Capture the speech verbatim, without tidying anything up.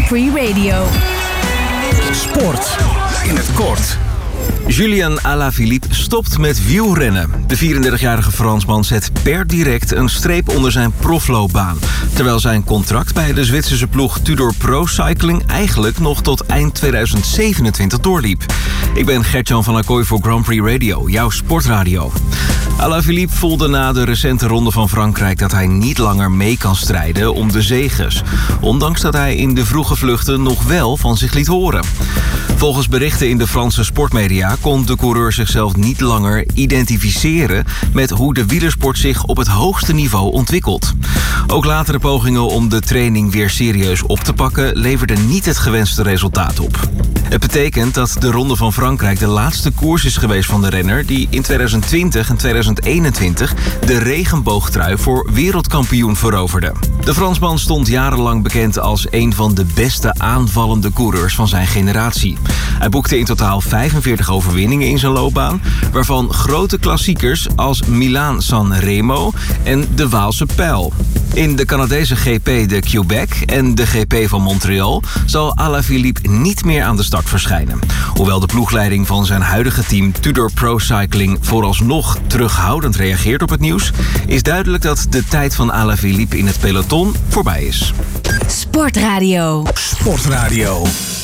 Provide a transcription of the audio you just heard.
Grand Prix Radio. Sport in het kort. Julian Alaphilippe stopt met wielrennen. De vierendertigjarige Fransman zet per direct een streep onder zijn profloopbaan, terwijl zijn contract bij de Zwitserse ploeg Tudor Pro Cycling eigenlijk nog tot eind tweeduizend zevenentwintig doorliep. Ik ben Gert-Jan van Acquoy voor Grand Prix Radio, jouw sportradio. Alaphilippe voelde na de recente ronde van Frankrijk dat hij niet langer mee kan strijden om de zeges, ondanks dat hij in de vroege vluchten nog wel van zich liet horen. Volgens berichten in de Franse sportmedia kon de coureur zichzelf niet langer identificeren met hoe de wielersport zich op het hoogste niveau ontwikkelt. Ook latere pogingen om de training weer serieus op te pakken leverden niet het gewenste resultaat op. Het betekent dat de Ronde van Frankrijk de laatste koers is geweest van de renner die in tweeduizend twintig en tweeduizend eenentwintig de regenboogtrui voor wereldkampioen veroverde. De Fransman stond jarenlang bekend als een van de beste aanvallende coureurs van zijn generatie. Hij boekte in totaal vijfenveertig overwinningen in zijn loopbaan, waarvan grote klassiekers als Milaan-San Remo en de Waalse Pijl. In de Canadese G P de Quebec en de G P van Montreal zal Alaphilippe niet meer aan de start verschijnen. Hoewel de ploegleiding van zijn huidige team Tudor Pro Cycling vooralsnog terughoudend reageert op het nieuws, is duidelijk dat de tijd van Alaphilippe in het peloton voorbij is. Sportradio. Sportradio.